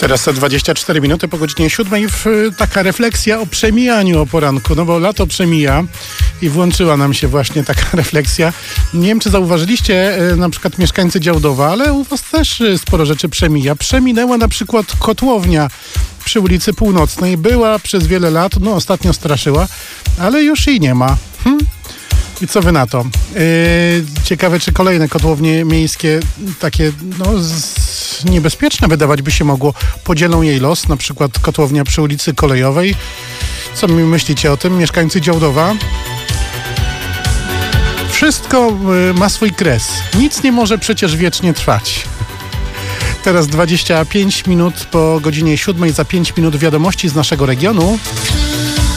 Teraz 24 minuty po godzinie 7. Taka refleksja o przemijaniu o poranku, no bo lato przemija i włączyła nam się właśnie taka refleksja. Nie wiem, czy zauważyliście, na przykład mieszkańcy Działdowa, ale u was też sporo rzeczy przemija. Przeminęła na przykład kotłownia przy ulicy Północnej. Była przez wiele lat, no ostatnio straszyła, ale już jej nie ma. I co wy na to? Ciekawe, czy kolejne kotłownie miejskie, takie niebezpieczne wydawać by się mogło, podzielą jej los, na przykład kotłownia przy ulicy Kolejowej. Co mi myślicie o tym, mieszkańcy Działdowa? Wszystko ma swój kres. Nic nie może przecież wiecznie trwać. Teraz 25 minut po godzinie 7, za 5 minut wiadomości z naszego regionu.